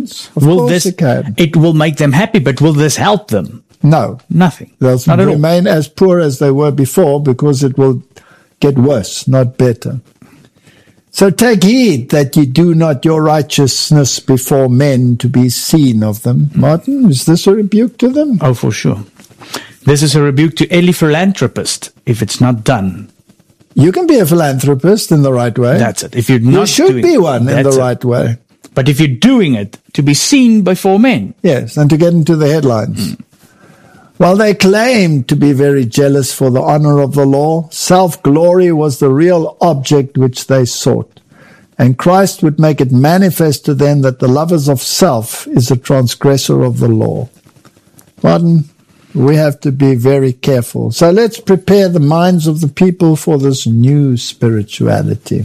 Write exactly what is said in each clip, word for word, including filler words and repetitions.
Yes, of will course this, it can. It will make them happy, but will this help them? No. Nothing. They'll Not at all. remain as poor as they were before, because it will get worse, not better. So take heed that ye do not your righteousness before men to be seen of them. Martin, is this a rebuke to them? Oh, for sure. This is a rebuke to any philanthropist if it's not done. You can be a philanthropist in the right way. That's it. If you're not you should doing be one in the it. right way. But if you're doing it to be seen before men. Yes, and to get into the headlines. Mm. While they claimed to be very jealous for the honor of the law, self-glory was the real object which they sought. And Christ would make it manifest to them that the lovers of self is a transgressor of the law. Martin, we have to be very careful. So let's prepare the minds of the people for this new spirituality.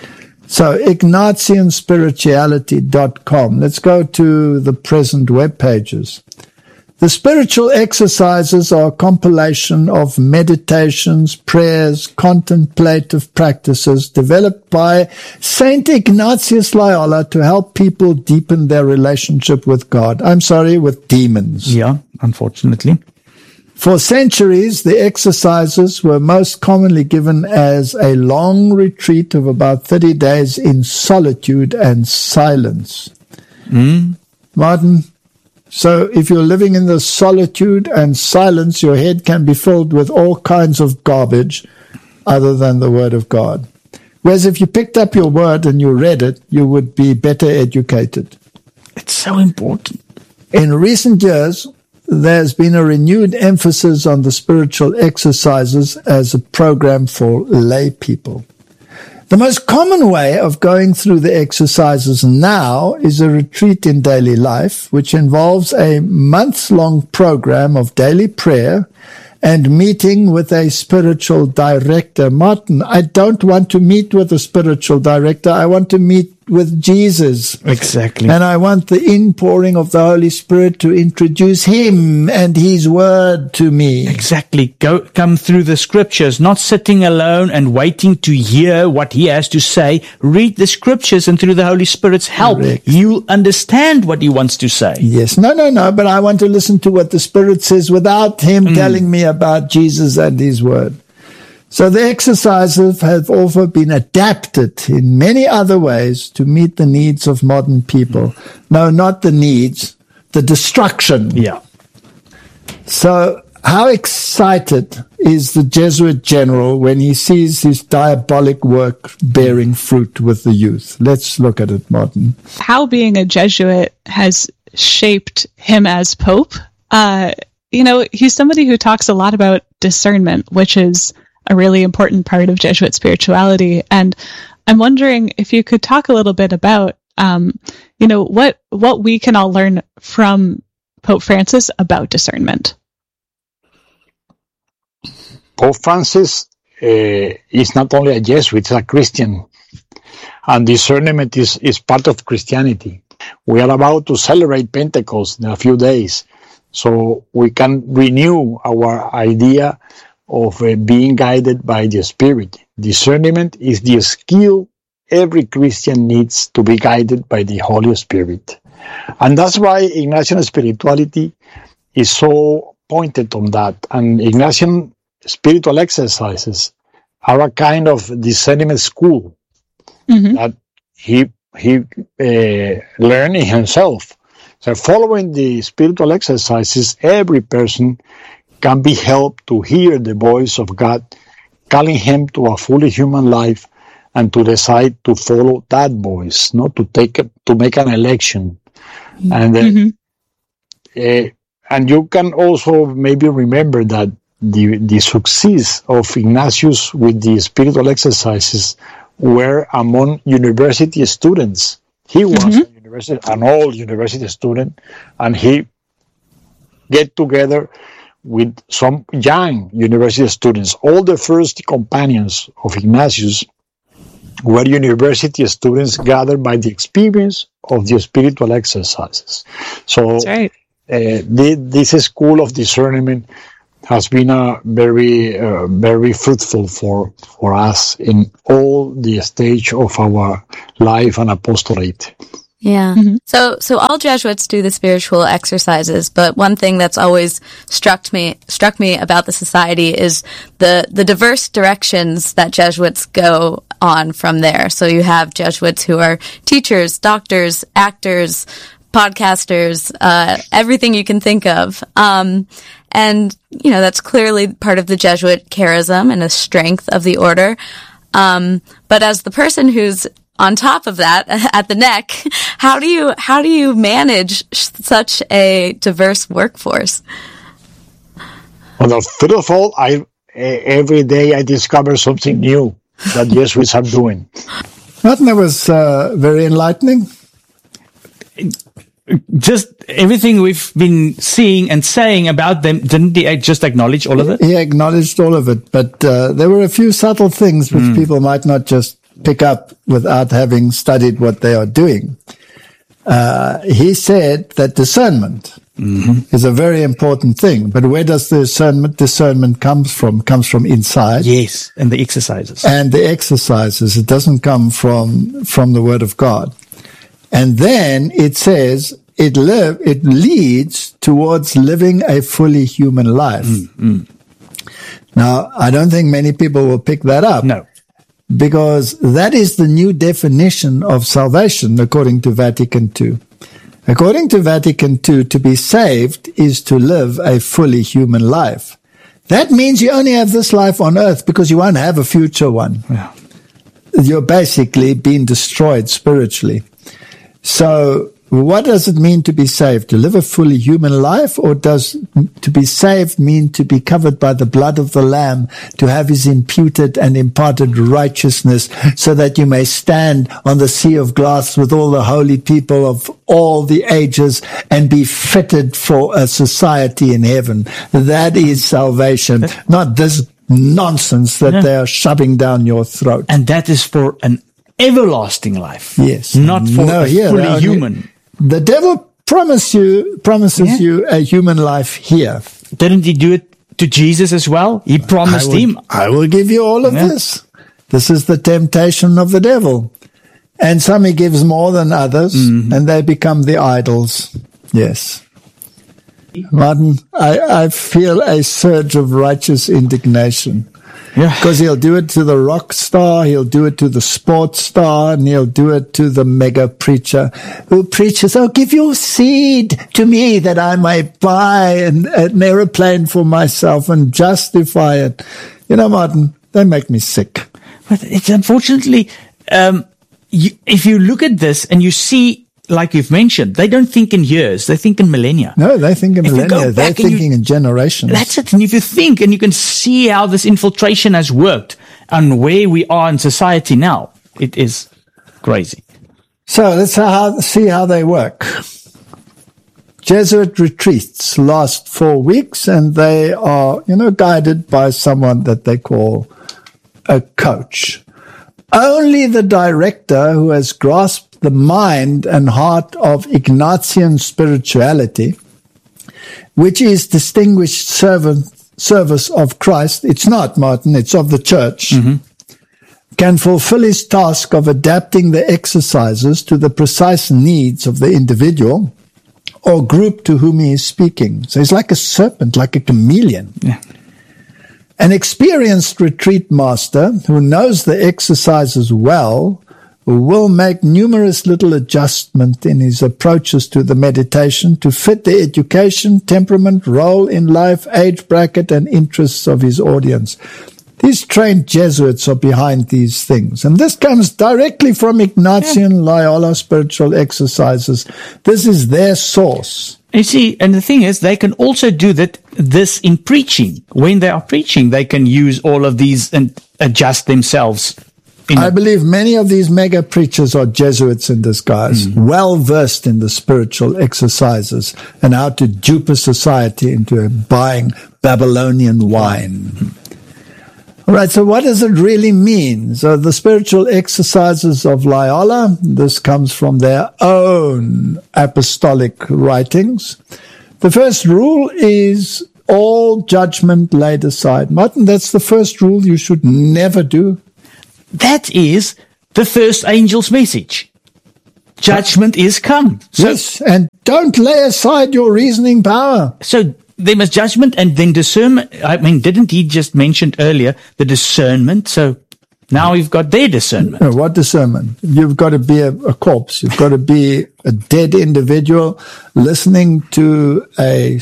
So Ignatian Spirituality dot com. Let's go to the present web pages. The spiritual exercises are a compilation of meditations, prayers, contemplative practices developed by Saint Ignatius Loyola to help people deepen their relationship with God. I'm sorry, with demons. Yeah, unfortunately. For centuries, the exercises were most commonly given as a long retreat of about thirty days in solitude and silence. Mm. Martin, so if you're living in the solitude and silence, your head can be filled with all kinds of garbage other than the Word of God. Whereas if you picked up your Word and you read it, you would be better educated. It's so important. In recent years, there's been a renewed emphasis on the spiritual exercises as a program for lay people. The most common way of going through the exercises now is a retreat in daily life, which involves a months-long program of daily prayer and meeting with a spiritual director. Martin, I don't want to meet with a spiritual director. I want to meet with Jesus. Exactly. And I want the inpouring of the Holy Spirit to introduce Him and His Word to me. Exactly. Go, come through the Scriptures, not sitting alone and waiting to hear what He has to say. Read the Scriptures, and through the Holy Spirit's help, Correct. You'll understand what He wants to say. Yes. No, no, no. But I want to listen to what the Spirit says without Him mm. telling me about Jesus and His Word. So the exercises have also been adapted in many other ways to meet the needs of modern people. No, not the needs, the destruction. Yeah. So how excited is the Jesuit general when he sees his diabolic work bearing fruit with the youth? Let's look at it, Martin. How being a Jesuit has shaped him as Pope. Uh, you know, he's somebody who talks a lot about discernment, which is a really important part of Jesuit spirituality. And I'm wondering if you could talk a little bit about, um, you know, what, what we can all learn from Pope Francis about discernment. Pope Francis uh, is not only a Jesuit, he's a Christian. And discernment is, is part of Christianity. We are about to celebrate Pentecost in a few days. So we can renew our idea of uh, being guided by the Spirit. Discernment is the skill every Christian needs to be guided by the Holy Spirit. And that's why Ignatian spirituality is so pointed on that. And Ignatian spiritual exercises are a kind of discernment school mm-hmm. that he he uh, learned himself. So following the spiritual exercises, every person can be helped to hear the voice of God, calling him to a fully human life and to decide to follow that voice, not to take a, to make an election. Mm-hmm. And uh, mm-hmm. uh, and you can also maybe remember that the the success of Ignatius with the spiritual exercises were among university students. He was mm-hmm. a university, an old university student, and he get together with some young university students. All the first companions of Ignatius were university students gathered by the experience of the spiritual exercises. So That's right. uh, the, this school of discernment has been a very, uh, very fruitful for, for us in all the stage of our life and apostolate. Yeah. Mm-hmm. So, so all Jesuits do the spiritual exercises, but one thing that's always struck me, struck me about the society is the, the diverse directions that Jesuits go on from there. So you have Jesuits who are teachers, doctors, actors, podcasters, uh, everything you can think of. Um, and, you know, that's clearly part of the Jesuit charism and a strength of the order. Um, but as the person who's on top of that, at the neck, how do you how do you manage such a diverse workforce? Well, first of all, I every day I discover something new that Jesuits are doing. Martin, that was uh, very enlightening. Just everything we've been seeing and saying about them, didn't he just acknowledge all of it? He acknowledged all of it, but uh, there were a few subtle things which mm. people might not just pick up without having studied what they are doing. Uh, he said that discernment mm-hmm. is a very important thing, but where does the discernment, discernment comes from? Comes from inside. Yes, and the exercises. And the exercises. It doesn't come from, from the Word of God. And then it says it live, it leads towards living a fully human life. Mm-hmm. Now, I don't think many people will pick that up. No. Because that is the new definition of salvation according to Vatican Two. According to Vatican Two, to be saved is to live a fully human life. That means you only have this life on earth because you won't have a future one. Yeah. You're basically being destroyed spiritually. So what does it mean to be saved? To live a fully human life, or does to be saved mean to be covered by the blood of the Lamb, to have his imputed and imparted righteousness, so that you may stand on the sea of glass with all the holy people of all the ages and be fitted for a society in heaven? That is salvation, not this nonsense that yeah. they are shoving down your throat. And that is for an everlasting life. Yes. Not for no, a yeah, fully only, human. The devil promise you, promises yeah. you a human life here. Didn't he do it to Jesus as well? He promised I will, him. I will give you all of yeah. this. This is the temptation of the devil. And some he gives more than others, mm-hmm. and they become the idols. Yes. Martin, I, I feel a surge of righteous indignation. Yeah. Because he'll do it to the rock star, he'll do it to the sports star, and he'll do it to the mega preacher who preaches, oh, give your seed to me that I may buy an, an aeroplane for myself and justify it. You know, Martin, they make me sick. But it's unfortunately, um, you, if you look at this and you see, like you've mentioned, they don't think in years, they think in millennia. No, they think in if millennia, they're thinking you, in generations. That's it. And if you think, and you can see how this infiltration has worked and where we are in society now, it is crazy. So let's how, see how they work. Jesuit retreats last four weeks, and they are, you know, guided by someone that they call a coach. Only the director who has grasped the mind and heart of Ignatian spirituality, which is distinguished servant, service of Christ, it's not, Martin, it's of the church, mm-hmm. can fulfill his task of adapting the exercises to the precise needs of the individual or group to whom he is speaking. So he's like a serpent, like a chameleon. Yeah. An experienced retreat master who knows the exercises well will make numerous little adjustments in his approaches to the meditation to fit the education, temperament, role in life, age bracket, and interests of his audience. These trained Jesuits are behind these things. And this comes directly from Ignatian yeah. Loyola spiritual exercises. This is their source. You see, and the thing is, they can also do that, this in preaching. When they are preaching, they can use all of these and adjust themselves. I believe many of these mega preachers are Jesuits in disguise, mm-hmm. well versed in the spiritual exercises and how to dupe a society into buying Babylonian wine. Mm-hmm. All right, so what does it really mean? So the spiritual exercises of Loyola, this comes from their own apostolic writings. The first rule is all judgment laid aside. Martin, that's the first rule you should never do. That is the first angel's message. judgment is come. So, yes, and don't lay aside your reasoning power. So there was judgment and then discernment. I mean, didn't he just mention earlier the discernment? So now we've got their discernment. No, what discernment? You've got to be a, a corpse. You've got to be a dead individual listening to a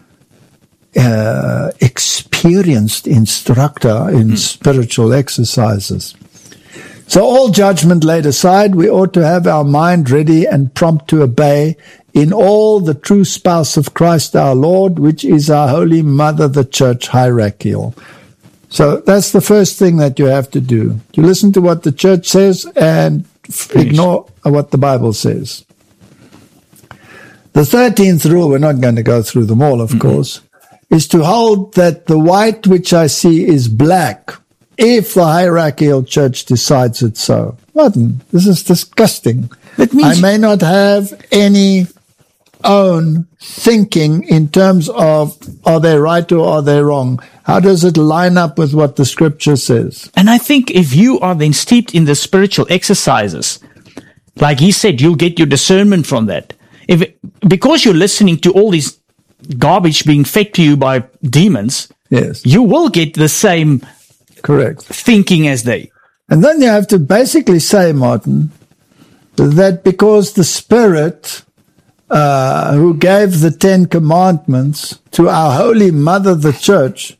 uh, experienced instructor in mm. spiritual exercises. So all judgment laid aside, we ought to have our mind ready and prompt to obey in all the true spouse of Christ our Lord, which is our Holy Mother, the Church, hierarchical. So that's the first thing that you have to do. You listen to what the Church says and Finish. Ignore what the Bible says. The thirteenth rule, we're not going to go through them all, of mm-hmm. course, is to hold that the white which I see is black, if the hierarchical church decides it so. Martin, this is disgusting. That means I may not have any own thinking in terms of are they right or are they wrong. How does it line up with what the scripture says? And I think if you are then steeped in the spiritual exercises, like he said, you'll get your discernment from that. If it, because you're listening to all this garbage being fed to you by demons, yes, you will get the same correct thinking as they. And then you have to basically say, Martin, that because the Spirit uh, who gave the Ten Commandments to our Holy Mother, the Church,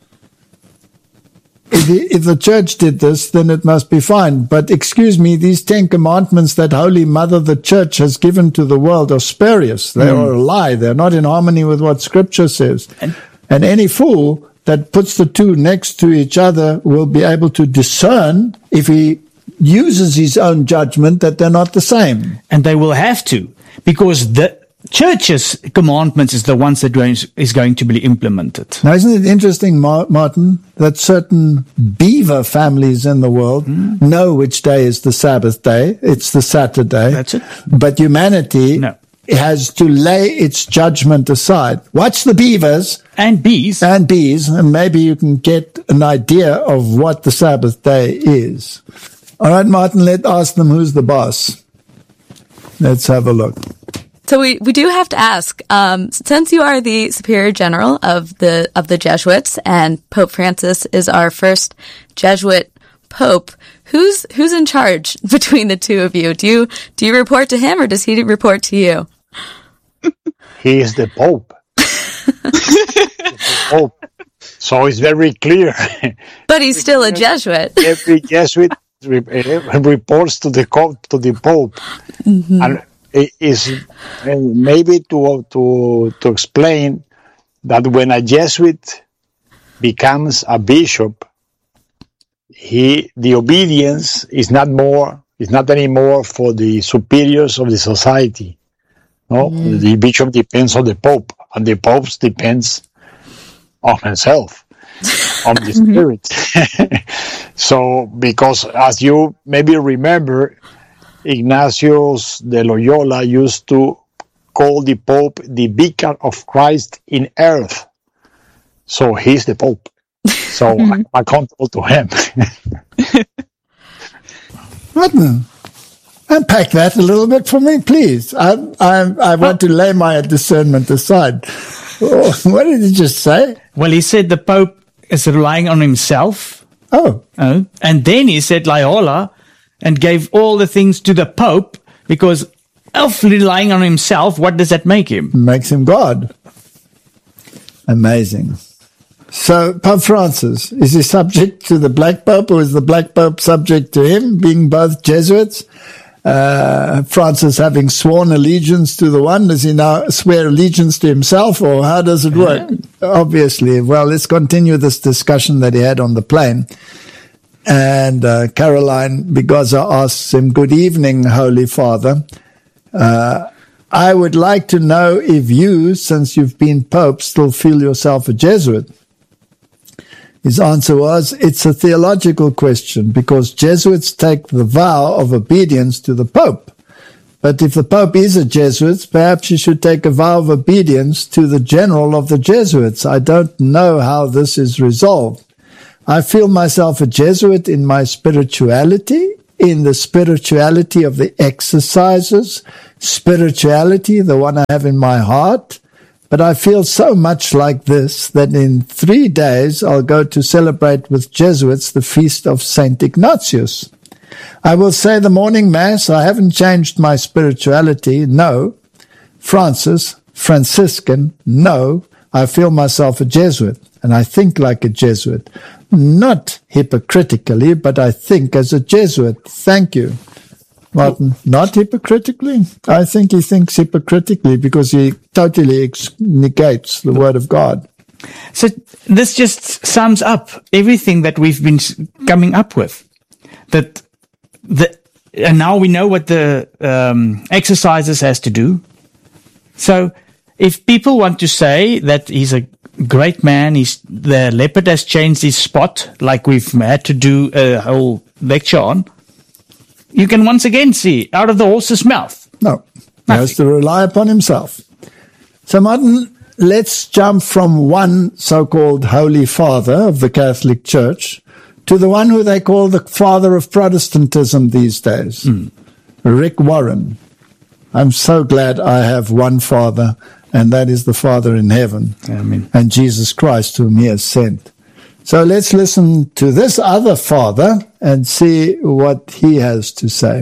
if the, if the Church did this, then it must be fine. But excuse me, these Ten Commandments that Holy Mother, the Church, has given to the world are spurious. They mm. are a lie. They're not in harmony with what Scripture says. And, and any fool that puts the two next to each other will be able to discern, if he uses his own judgment, that they're not the same. And they will have to, because the church's commandments is the ones that is going to be implemented. Now, isn't it interesting, Martin, that certain beaver families in the world mm. know which day is the Sabbath day? It's the Saturday. That's it. But humanity no. has to lay its judgment aside. Watch the beavers. And bees. And bees, and maybe you can get an idea of what the Sabbath day is. All right, Martin, let's ask them who's the boss. Let's have a look. So we, we do have to ask, um, since you are the Superior General of the of the Jesuits, and Pope Francis is our first Jesuit Pope, who's who's in charge between the two of you? Do you do you report to him, or does he report to you? He is the Pope. the Pope. So it's very clear. But he's still a Jesuit. Every Jesuit re- reports to the to the Pope, mm-hmm. and it is maybe to to to explain that when a Jesuit becomes a bishop, he the obedience is not more is not anymore for the superiors of the society. No, mm. The bishop depends on the Pope, and the Pope depends on himself, on the Spirit. So, because as you maybe remember, Ignatius de Loyola used to call the Pope the Vicar of Christ in earth. So he's the Pope. So mm-hmm. I'm accountable to him. Martin, unpack that a little bit for me, please. I, I, I want to lay my discernment aside. What did he just say? Well, he said the Pope is relying on himself. Oh. Oh. And then he said Loyola and gave all the things to the Pope, because of relying on himself, what does that make him? Makes him God. Amazing. So, Pope Francis, is he subject to the Black Pope, or is the Black Pope subject to him, being both Jesuits? Uh, Francis having sworn allegiance to the one, does he now swear allegiance to himself, or how does it work? Yeah. Obviously. Well, let's continue this discussion that he had on the plane. And uh, Caroline Bigoza asks him, "Good evening, Holy Father. Uh, I would like to know if you, since you've been Pope, still feel yourself a Jesuit." His answer was, "It's a theological question, because Jesuits take the vow of obedience to the Pope. But if the Pope is a Jesuit, perhaps you should take a vow of obedience to the General of the Jesuits. I don't know how this is resolved. I feel myself a Jesuit in my spirituality, in the spirituality of the exercises, spirituality, the one I have in my heart. But I feel so much like this that in three days I'll go to celebrate with Jesuits the feast of Saint Ignatius. I will say the morning mass. I haven't changed my spirituality. No. Francis, Franciscan. No. I feel myself a Jesuit and I think like a Jesuit. Not hypocritically, but I think as a Jesuit. Thank you. Martin, not hypocritically? I think he thinks hypocritically because he totally ex- negates the Word of God. So this just sums up everything that we've been coming up with. That the and now we know what the um, exercises has to do. So if people want to say that he's a great man, he's the leopard has changed his spot, like we've had to do a whole lecture on, you can once again see out of the horse's mouth. No, he has to rely upon himself. So, Martin, let's jump from one so-called Holy Father of the Catholic Church to the one who they call the father of Protestantism these days, mm. Rick Warren. I'm so glad I have one Father, and that is the Father in heaven, Amen. And Jesus Christ whom he has sent. So let's listen to this other father and see what he has to say.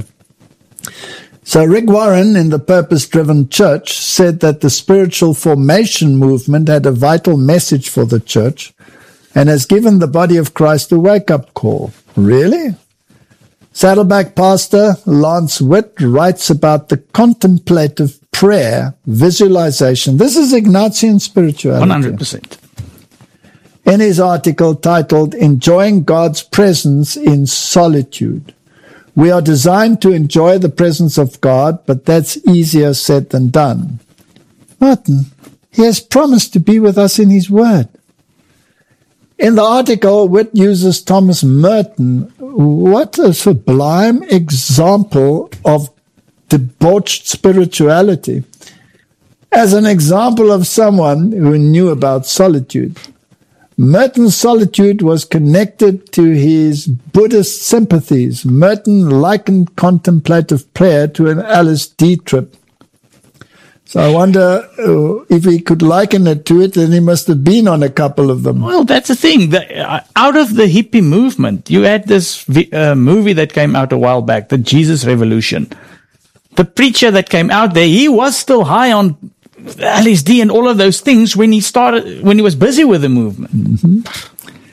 So Rick Warren in the Purpose-Driven Church said that the spiritual formation movement had a vital message for the church and has given the body of Christ a wake-up call. Really? Saddleback pastor Lance Witt writes about the contemplative prayer, visualization. This is Ignatian spirituality. one hundred percent. In his article titled Enjoying God's Presence in Solitude. We are designed to enjoy the presence of God, but that's easier said than done. Martin, he has promised to be with us in his word. In the article, Witt uses Thomas Merton. What a sublime example of debauched spirituality, as an example of someone who knew about solitude. Merton's solitude was connected to his Buddhist sympathies. Merton likened contemplative prayer to an L S D trip. So I wonder uh, if he could liken it to it, then he must have been on a couple of them. Well, that's the thing. The, uh, out of the hippie movement, you had this vi- uh, movie that came out a while back, the Jesus Revolution. The preacher that came out there, he was still high on L S D and all of those things when he started, when he was busy with the movement. Mm-hmm.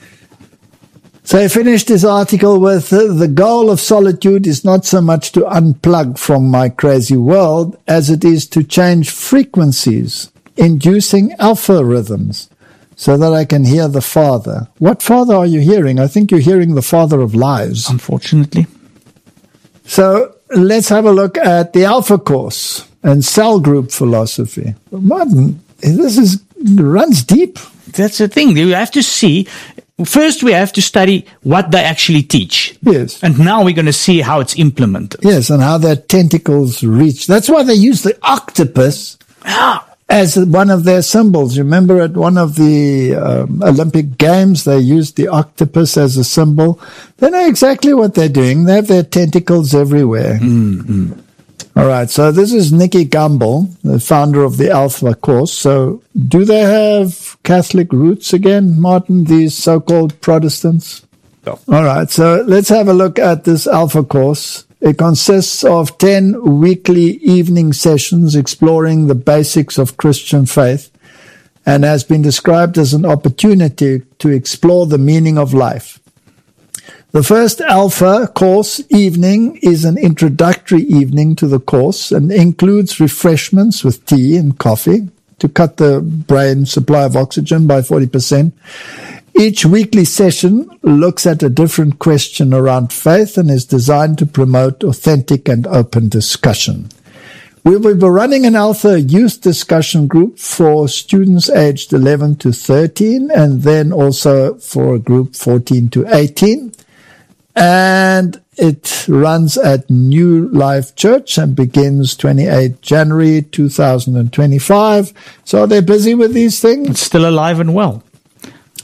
So he finished his article with, uh, the goal of solitude is not so much to unplug from my crazy world as it is to change frequencies, inducing alpha rhythms, so that I can hear the Father. What Father are you hearing? I think you're hearing the Father of lies. Unfortunately. So let's have a look at the Alpha Course and cell group philosophy. Martin, this is runs deep. That's the thing. You have to see. First, we have to study what they actually teach. Yes. And now we're going to see how it's implemented. Yes, and how their tentacles reach. That's why they use the octopus Ah. as one of their symbols. Remember at one of the um, Olympic Games, they used the octopus as a symbol. They know exactly what they're doing. They have their tentacles everywhere. Mm-hmm. All right, so this is Nicky Gumbel, the founder of the Alpha Course. So do they have Catholic roots again, Martin, these so-called Protestants? No. All right, so let's have a look at this Alpha Course. It consists of ten weekly evening sessions exploring the basics of Christian faith and has been described as an opportunity to explore the meaning of life. The first Alpha Course evening is an introductory evening to the course and includes refreshments with tea and coffee to cut the brain supply of oxygen by forty percent. Each weekly session looks at a different question around faith and is designed to promote authentic and open discussion. We will be running an Alpha youth discussion group for students aged eleven to thirteen and then also for a group fourteen to eighteen. And it runs at New Life Church and begins twenty-eighth of January two thousand twenty-five. So they're busy with these things? It's still alive and well.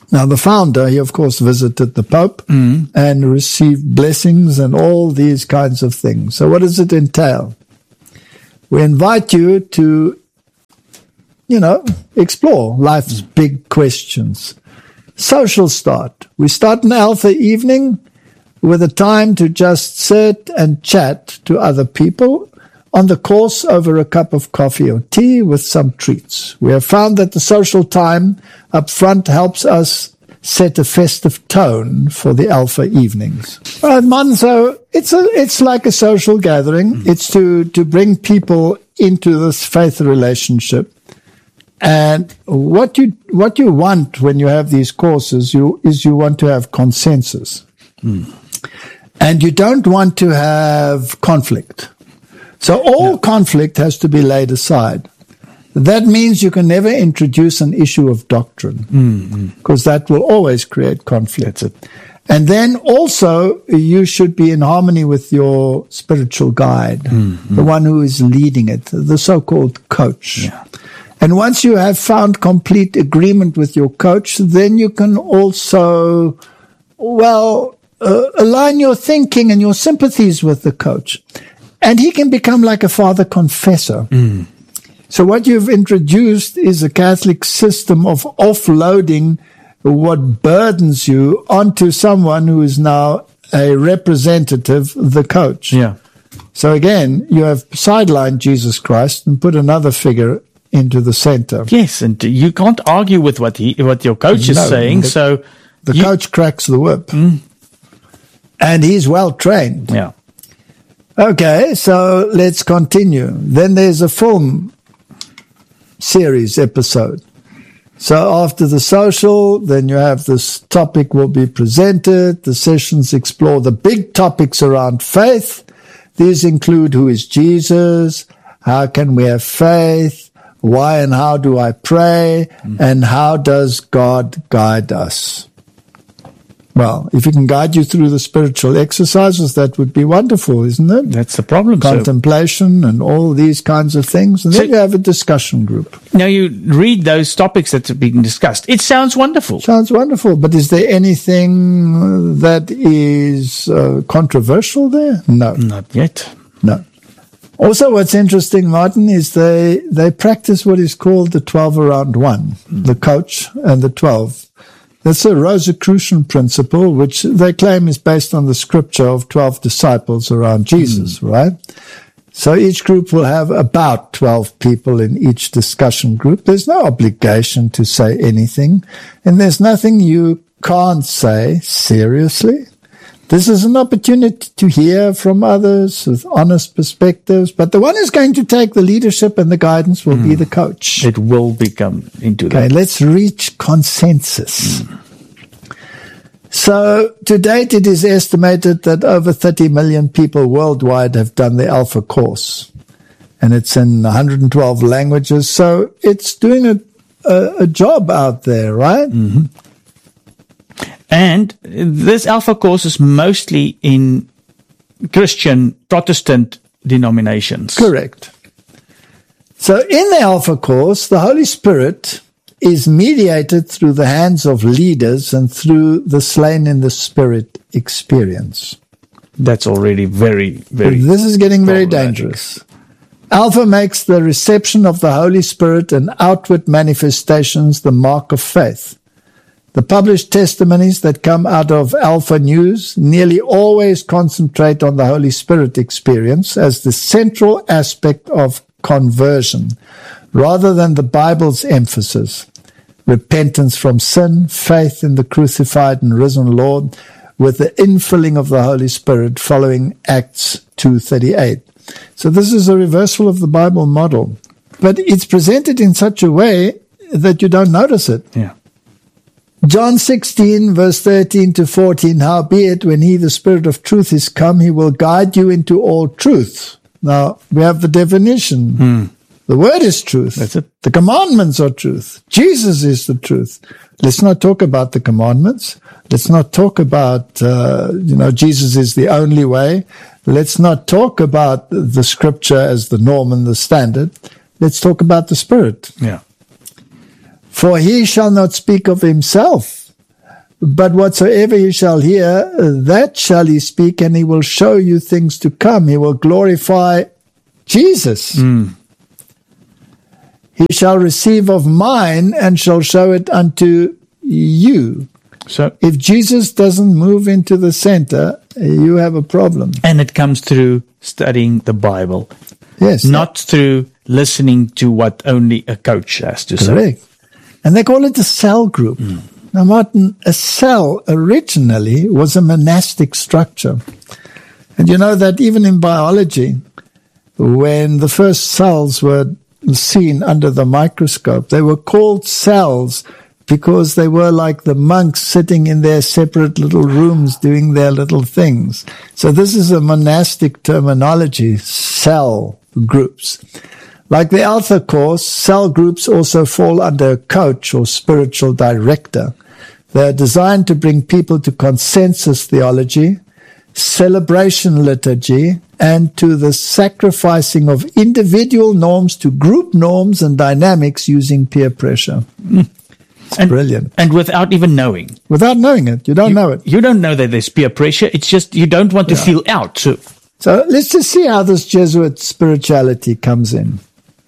Now, the founder, he of course visited the Pope Mm. and received blessings and all these kinds of things. So what does it entail? We invite you to, you know, explore life's big questions. Social start. We start an Alpha evening with a time to just sit and chat to other people on the course over a cup of coffee or tea with some treats. We have found that the social time up front helps us set a festive tone for the Alpha evenings. All right, man, so it's a, it's like a social gathering. Mm-hmm. It's to, to bring people into this faith relationship. And what you, what you want when you have these courses, you, is you want to have consensus. Mm. And you don't want to have conflict. So all no. conflict has to be laid aside. That means you can never introduce an issue of doctrine, because mm-hmm. that will always create conflict. That's it. And then also you should be in harmony with your spiritual guide, mm-hmm. the one who is leading it, the so-called coach. Yeah. And once you have found complete agreement with your coach, then you can also, well, uh, align your thinking and your sympathies with the coach. And he can become like a father confessor. Mm. So what you've introduced is a Catholic system of offloading what burdens you onto someone who is now a representative, the coach. Yeah. So again, you have sidelined Jesus Christ and put another figure into the center. Yes, and you can't argue with what he, what your coach is no, saying. The, so the you, coach cracks the whip, mm. and he's well trained. Yeah. Okay, so let's continue. Then there's a film series episode. So after the social, then you have this topic will be presented. The sessions explore the big topics around faith. These include who is Jesus, how can we have faith, why and how do I pray, mm. and how does God guide us? Well, if he can guide you through the spiritual exercises, that would be wonderful, isn't it? That's the problem. Contemplation so. and all these kinds of things. And so, then you have a discussion group. Now you read those topics that are being discussed. It sounds wonderful. Sounds wonderful. But is there anything that is uh, controversial there? No. Not yet. No. Also, what's interesting, Martin, is they, they practice what is called the twelve around one, mm. the coach and the twelve. That's a Rosicrucian principle, which they claim is based on the scripture of twelve disciples around Jesus, mm. right? So each group will have about twelve people in each discussion group. There's no obligation to say anything, and there's nothing you can't say seriously. This is an opportunity to hear from others with honest perspectives, but the one who's going to take the leadership and the guidance will mm. be the coach. It will become into okay, that. Okay, let's reach consensus. Mm. So, to date, it is estimated that over thirty million people worldwide have done the Alpha course. And it's in one hundred twelve languages, so it's doing a, a, a job out there, right? Mm-hmm. And this Alpha course is mostly in Christian Protestant denominations. Correct. So in the Alpha course, the Holy Spirit is mediated through the hands of leaders and through the slain in the Spirit experience. That's already very, very... This is getting very dangerous. Alpha makes the reception of the Holy Spirit and outward manifestations the mark of faith. The published testimonies that come out of Alpha News nearly always concentrate on the Holy Spirit experience as the central aspect of conversion, rather than the Bible's emphasis. Repentance from sin, faith in the crucified and risen Lord, with the infilling of the Holy Spirit following Acts two thirty-eight. So this is a reversal of the Bible model. But it's presented in such a way that you don't notice it. Yeah. John sixteen, verse thirteen to fourteen, howbeit, when he, the Spirit of truth, is come, he will guide you into all truth. Now, we have the definition. Hmm. The word is truth. That's it. The commandments are truth. Jesus is the truth. Let's not talk about the commandments. Let's not talk about, uh, you know, Jesus is the only way. Let's not talk about the scripture as the norm and the standard. Let's talk about the Spirit. Yeah. For he shall not speak of himself, but whatsoever he shall hear, that shall he speak, and he will show you things to come. He will glorify Jesus. Mm. He shall receive of mine and shall show it unto you. So, if Jesus doesn't move into the center, you have a problem. and it comes through studying the Bible, Yes. not through listening to what only a coach has to say. Correct. And they call it a cell group. Mm. Now, Martin, a cell originally was a monastic structure. And you know that even in biology, when the first cells were seen under the microscope, they were called cells because they were like the monks sitting in their separate little rooms doing their little things. So this is a monastic terminology, cell groups. Like the Alpha Course, cell groups also fall under a coach or spiritual director. They are designed to bring people to consensus theology, celebration liturgy, and to the sacrificing of individual norms to group norms and dynamics using peer pressure. It's And- brilliant. And without even knowing. Without knowing it, you don't know it. You don't know that there's peer pressure. It's just you don't want to feel out. So, So let's just see how this Jesuit spirituality comes in.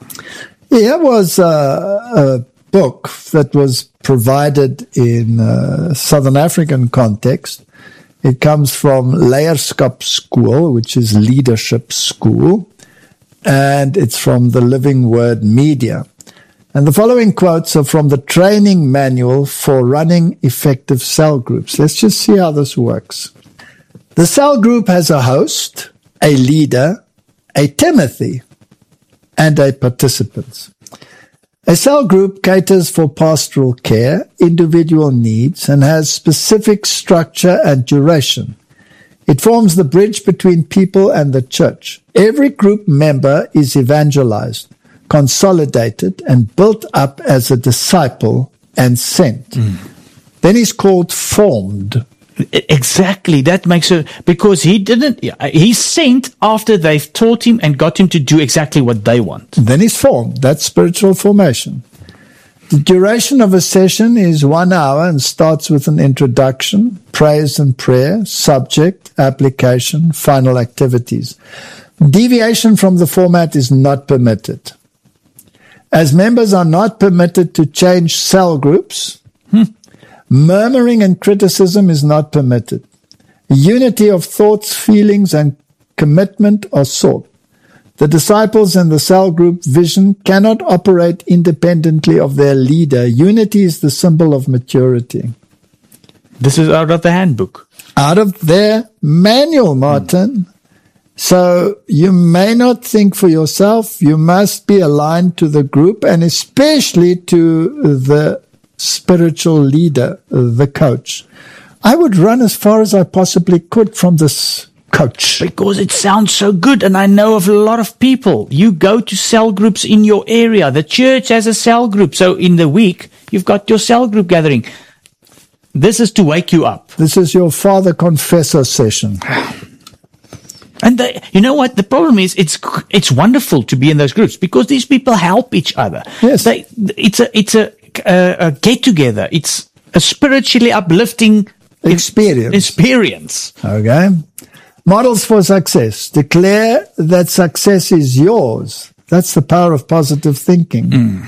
Here was a, a book that was provided in a Southern African context. It comes from Leierskap School, which is leadership school, and it's from the Living Word Media. And the following quotes are from the training manual for running effective cell groups. Let's just see how this works. The cell group has a host, a leader, a Timothy, and a participant. A cell group caters for pastoral care, individual needs, and has specific structure and duration. It forms the bridge between people and the church. Every group member is evangelized, consolidated, and built up as a disciple and sent. Mm. Then he's called formed. exactly. That makes it, because he didn't, he sent after they've taught him and got him to do exactly what they want. Then he's formed. That's spiritual formation. The duration of a session is one hour and starts with an introduction, praise and prayer, subject, application, final activities. Deviation from the format is not permitted. As members are not permitted to change cell groups, hmm. murmuring and criticism is not permitted. Unity of thoughts, feelings, and commitment are sought. The disciples and the cell group vision cannot operate independently of their leader. Unity is the symbol of maturity. This is out of the handbook. Out of their manual, Martin. Mm. So you may not think for yourself. You must be aligned to the group and especially to the spiritual leader, the coach. I would run as far as I possibly could from this coach. Because it sounds so good, and I know of a lot of people. You go to cell groups in your area. The church has a cell group. So in the week, you've got your cell group gathering. This is to wake you up. This is your father confessor session. And they, you know what? The problem is, it's it's wonderful to be in those groups because these people help each other. Yes. They, it's a it's a, a, a get together. It's a spiritually uplifting experience. Experience. Okay. Models for success. Declare that success is yours. That's the power of positive thinking. Mm.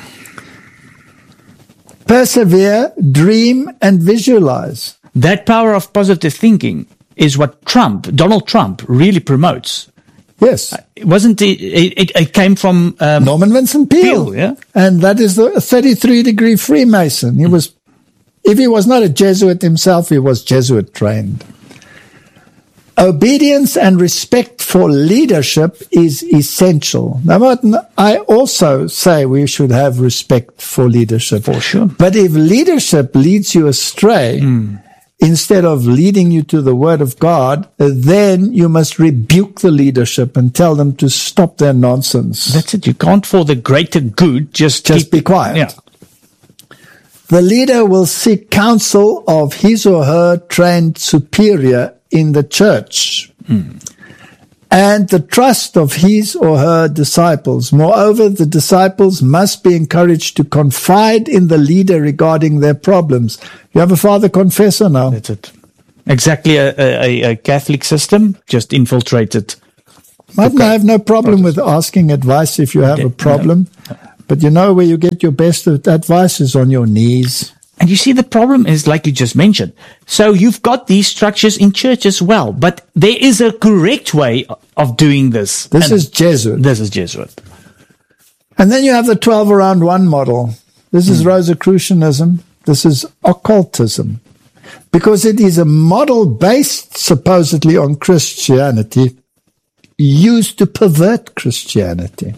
Persevere, dream, and visualize. That power of positive thinking is what Trump, Donald Trump, really promotes. Yes. It wasn't it, it, it came from um, Norman Vincent Peale. Peale, yeah. And that is the thirty-three degree Freemason. He was, if he was not a Jesuit himself, he was Jesuit trained. Obedience and respect for leadership is essential. Now, Martin, I also say we should have respect for leadership. For sure. But if leadership leads you astray, mm. instead of leading you to the Word of God, then you must rebuke the leadership and tell them to stop their nonsense. That's it. You can't, for the greater good, just Just keep, be quiet. Yeah. The leader will seek counsel of his or her trained superior in the church. Mm. and the trust of his or her disciples. Moreover, the disciples must be encouraged to confide in the leader regarding their problems. You have a father confessor now. That's it. Exactly a, a, a Catholic system, just infiltrated. Martin, I have no problem with asking advice if you have Okay, a problem. no. But you know where you get your best advice is on your knees. And you see, the problem is, like you just mentioned. So you've got these structures in church as well, but there is a correct way of doing this. This And is Jesuit. This is Jesuit. And then you have the twelve around one model. This is Rosicrucianism. This is occultism. Because it is a model based supposedly on Christianity, used to pervert Christianity.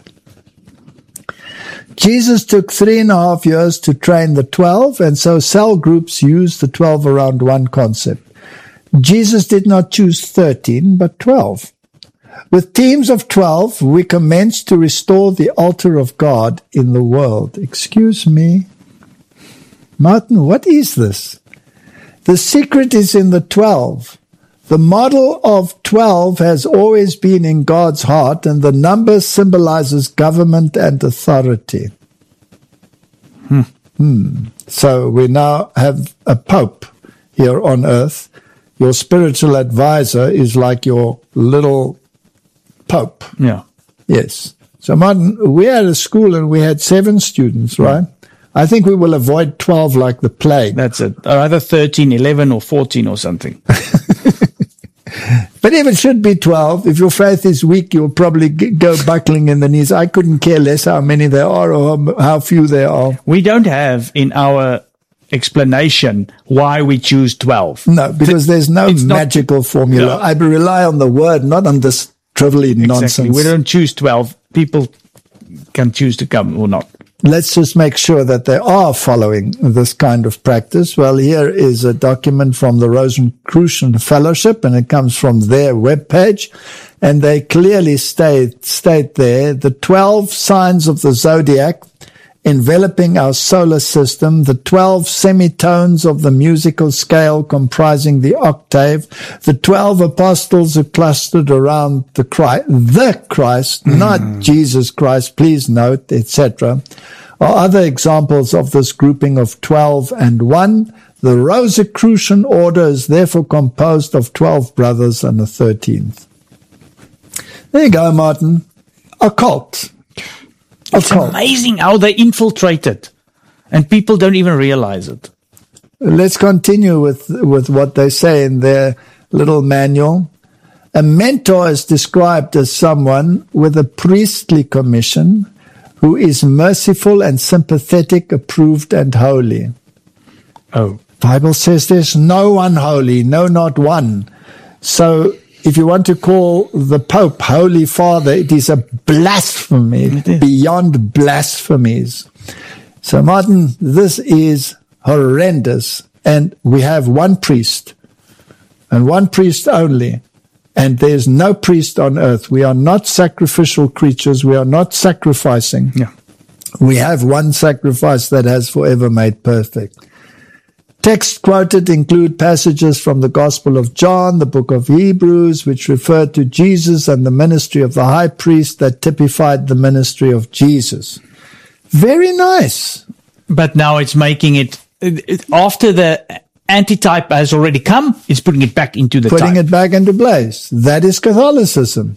Jesus took three and a half years to train the twelve, and so cell groups use the twelve around one concept. Jesus did not choose thirteen, but twelve. With teams of twelve, we commenced to restore the altar of God in the world. Excuse me. Martin, what is this? The secret is in the twelve. The model of twelve has always been in God's heart, and the number symbolizes government and authority. Hmm. Hmm. So we now have a pope here on earth. Your spiritual advisor is like your little pope. Yeah. Yes. So Martin, we had a school and we had seven students, right? I think we will avoid twelve like the plague. That's it. Or either thirteen, eleven, or fourteen or something. But if it should be twelve, if your faith is weak, you'll probably g- go buckling in the knees. I couldn't care less how many there are or how, how few there are. We don't have in our explanation why we choose twelve. No, because there's no It's not- magical formula. No. I rely on the word, not on this trivially nonsense. Exactly. We don't choose twelve. People can choose to come or not. Let's just make sure that they are following this kind of practice. Well, here is a document from the Rosicrucian Fellowship, and it comes from their webpage. And they clearly state, state there the twelve signs of the zodiac enveloping our solar system, the twelve semitones of the musical scale comprising the octave, the twelve apostles are clustered around the Christ, the Christ, mm. not Jesus Christ, please note, et cetera, are other examples of this grouping of twelve and one. The Rosicrucian order is therefore composed of twelve brothers and a thirteenth. There you go, Martin. Occult. It's amazing how they infiltrate it, and people don't even realize it. Let's continue with, with what they say in their little manual. A mentor is described as someone with a priestly commission who is merciful and sympathetic, approved and holy. Oh. Bible says there's no one holy, no, not one. So if you want to call the Pope Holy Father, it is a blasphemy is. beyond blasphemies. So, Martin, this is horrendous. And we have one priest, and one priest only. And there's no priest on earth. We are not sacrificial creatures. We are not sacrificing. Yeah. We have one sacrifice that has forever made perfect. Texts quoted include passages from the Gospel of John, the book of Hebrews, which refer to Jesus and the ministry of the high priest that typified the ministry of Jesus. Very nice. But now it's making it, it after the antitype has already come, it's putting it back into the Putting type. it back into place. That is Catholicism.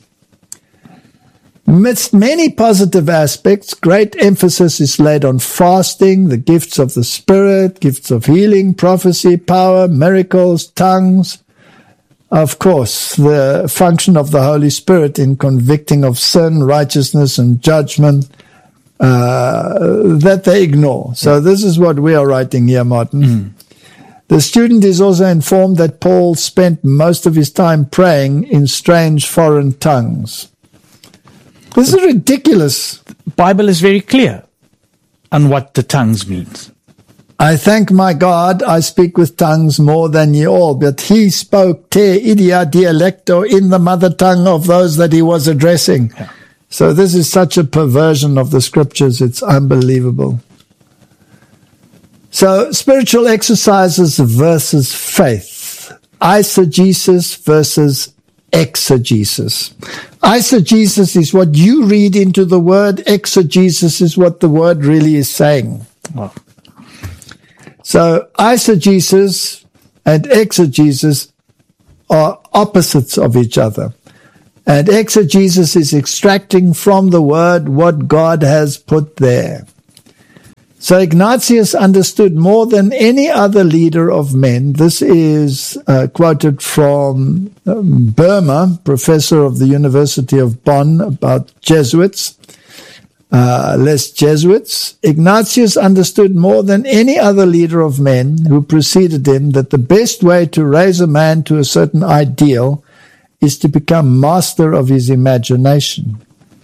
Amidst many positive aspects, great emphasis is laid on fasting, the gifts of the Spirit, gifts of healing, prophecy, power, miracles, tongues. Of course, the function of the Holy Spirit in convicting of sin, righteousness, and judgment uh, that they ignore. So this is what we are writing here, Martin. Mm. The student is also informed that Paul spent most of his time praying in strange foreign tongues. This is ridiculous. The Bible is very clear on what the tongues means. I thank my God, I speak with tongues more than ye all, but he spoke te idia dialecto in the mother tongue of those that he was addressing. Yeah. So this is such a perversion of the scriptures, it's unbelievable. So spiritual exercises versus faith. Eisegesis versus exegesis. Eisegesis is what you read into the word. Exegesis is what the word really is saying. Wow. So eisegesis and exegesis are opposites of each other. And exegesis is extracting from the word what God has put there. So Ignatius understood more than any other leader of men. This is uh, quoted from um, Burma, professor of the University of Bonn, about Jesuits, uh, les Jesuits. Ignatius understood more than any other leader of men who preceded him that the best way to raise a man to a certain ideal is to become master of his imagination.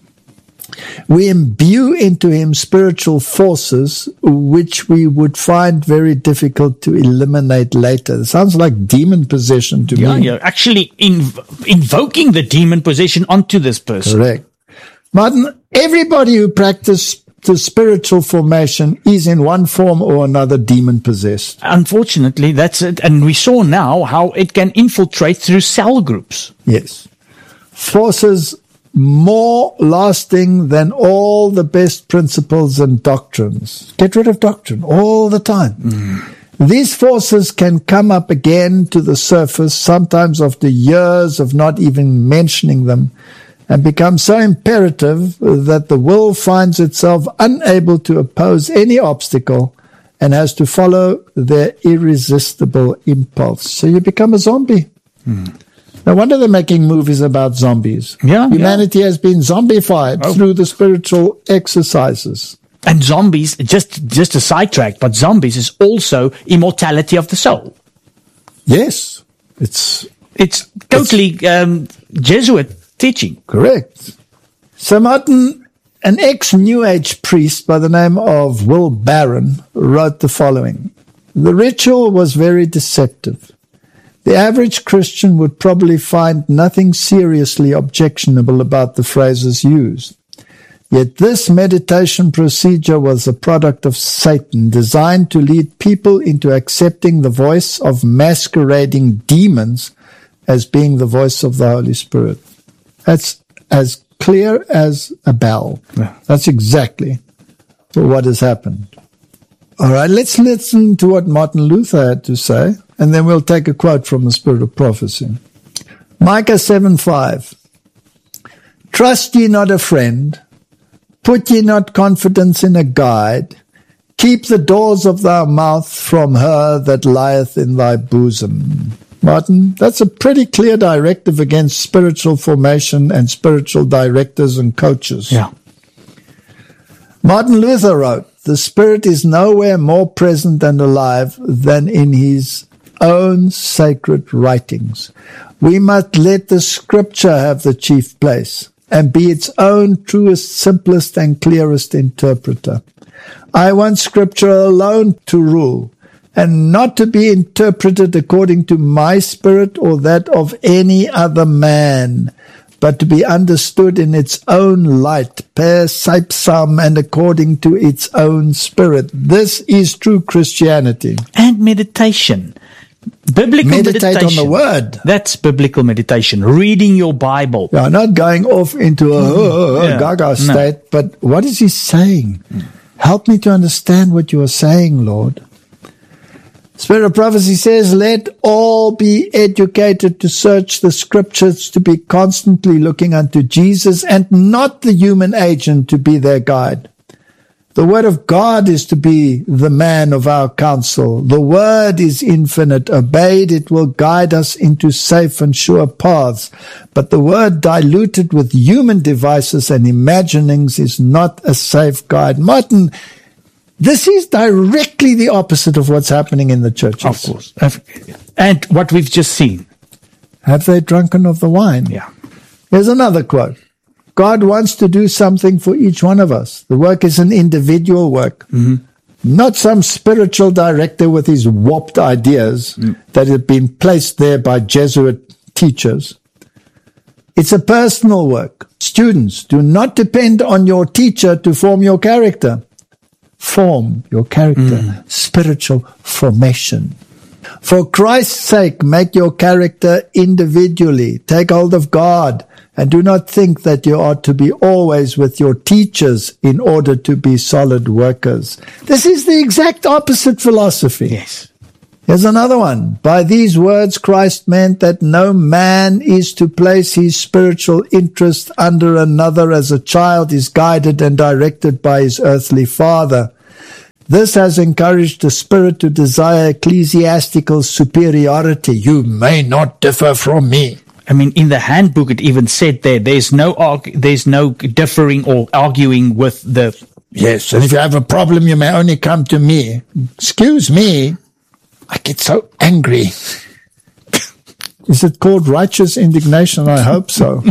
We imbue into him spiritual forces which we would find very difficult to eliminate later. It sounds like demon possession to Yeah, me. you're actually inv- invoking the demon possession onto this person. Correct. Martin, everybody who practices the spiritual formation is in one form or another demon possessed. Unfortunately, that's it. And we saw now how it can infiltrate through cell groups. Yes. Forces more lasting than all the best principles and doctrines. Get rid of doctrine all the time. Mm. These forces can come up again to the surface, sometimes after years of not even mentioning them, and become so imperative that the will finds itself unable to oppose any obstacle and has to follow their irresistible impulse. So you become a zombie. Mm. No wonder they're making movies about zombies. Yeah, Humanity yeah. has been zombified oh. through the spiritual exercises. And zombies, just, just a sidetrack, but zombies is also immortality of the soul. Yes. It's it's totally it's, um, Jesuit teaching. Correct. So Martin, an ex-New Age priest by the name of Will Barron, wrote the following. The ritual was very deceptive. The average Christian would probably find nothing seriously objectionable about the phrases used. Yet this meditation procedure was a product of Satan, designed to lead people into accepting the voice of masquerading demons as being the voice of the Holy Spirit. That's as clear as a bell. Yeah. That's exactly what has happened. All right, let's listen to what Martin Luther had to say, and then we'll take a quote from the Spirit of Prophecy. Micah seven five. Trust ye not a friend, put ye not confidence in a guide, keep the doors of thy mouth from her that lieth in thy bosom. Martin, that's a pretty clear directive against spiritual formation and spiritual directors and coaches. Yeah. Martin Luther wrote, the Spirit is nowhere more present and alive than in his own sacred writings. We must let the Scripture have the chief place and be its own truest, simplest, and clearest interpreter. I want Scripture alone to rule, and not to be interpreted according to my spirit or that of any other man, but to be understood in its own light, per sapsam, and according to its own spirit. This is true Christianity. And meditation. Biblical Meditate meditation. on the Word. That's biblical meditation. Reading your Bible. Yeah, not going off into a, mm. yeah. a gaga state, no. but what is he saying? Mm. Help me to understand what you are saying, Lord. Spirit of Prophecy says, let all be educated to search the Scriptures, to be constantly looking unto Jesus and not the human agent to be their guide. The Word of God is to be the man of our counsel. The Word is infinite. Obeyed, it will guide us into safe and sure paths. But the Word diluted with human devices and imaginings is not a safe guide. Martin, this is directly the opposite of what's happening in the churches. Of course. And what we've just seen. Have they drunken of the wine? Yeah. Here's another quote. God wants to do something for each one of us. The work is an individual work. Mm-hmm. Not some spiritual director with his warped ideas mm. that have been placed there by Jesuit teachers. It's a personal work. Students, do not depend on your teacher to form your character. Form your character. Mm. Spiritual formation. For Christ's sake, make your character individually. Take hold of God, and do not think that you ought to be always with your teachers in order to be solid workers. This is the exact opposite philosophy. Yes. Here's another one. By these words, Christ meant that no man is to place his spiritual interest under another as a child is guided and directed by his earthly father. This has encouraged the spirit to desire ecclesiastical superiority. You may not differ from me. I mean, in the handbook, it even said there, there's no arg- there's no differing or arguing with the... Yes, and if you have a problem, you may only come to me. Excuse me. I get so angry. Is it called righteous indignation? I hope so.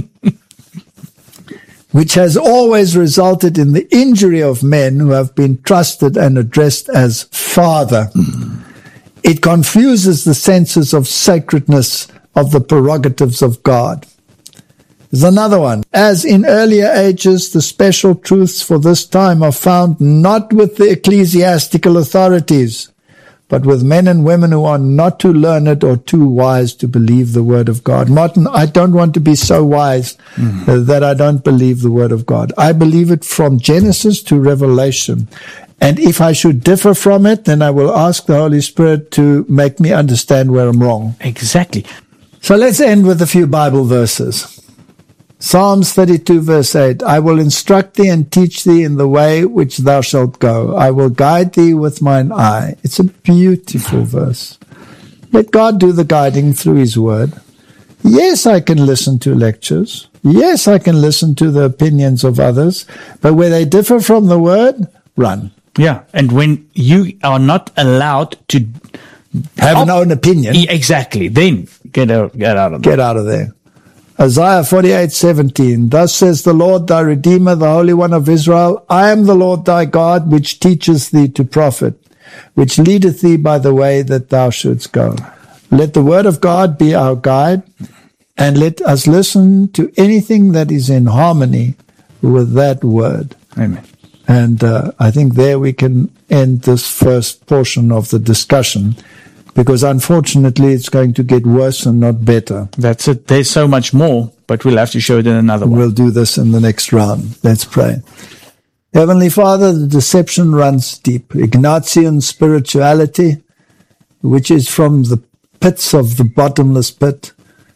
Which has always resulted in the injury of men who have been trusted and addressed as Father. Mm. It confuses the senses of sacredness of the prerogatives of God. There's another one. As in earlier ages, the special truths for this time are found not with the ecclesiastical authorities, but with men and women who are not too learned or too wise to believe the word of God. Martin, I don't want to be so wise mm. uh, that I don't believe the word of God. I believe it from Genesis to Revelation. And if I should differ from it, then I will ask the Holy Spirit to make me understand where I'm wrong. Exactly. So let's end with a few Bible verses. Psalms thirty-two verse eight, I will instruct thee and teach thee in the way which thou shalt go. I will guide thee with mine eye. It's a beautiful verse. Let God do the guiding through his word. Yes, I can listen to lectures. Yes, I can listen to the opinions of others. But where they differ from the word, run. Yeah, and when you are not allowed to have an own opinion. Exactly. Then get out, get out of there. Get out of there. Isaiah forty-eight seventeen, thus says the Lord thy Redeemer, the Holy One of Israel, I am the Lord thy God, which teacheth thee to profit, which leadeth thee by the way that thou shouldst go. Let the word of God be our guide, and let us listen to anything that is in harmony with that word. Amen. And uh, I think there we can end this first portion of the discussion, because unfortunately it's going to get worse and not better. That's it. There's so much more, but we'll have to show it in another one. We'll do this in the next round. Let's pray. Heavenly Father, the deception runs deep. Ignatian spirituality, which is from the pits of the bottomless pit,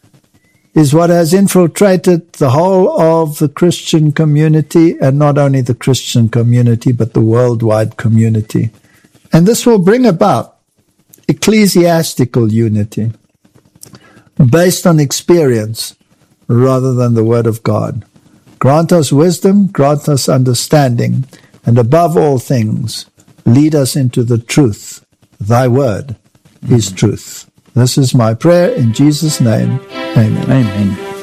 is what has infiltrated the whole of the Christian community, and not only the Christian community, but the worldwide community. And this will bring about ecclesiastical unity based on experience rather than the word of God. Grant us wisdom, grant us understanding, and above all things, lead us into the truth. Thy word is truth. This is my prayer in Jesus' name. Amen. Amen.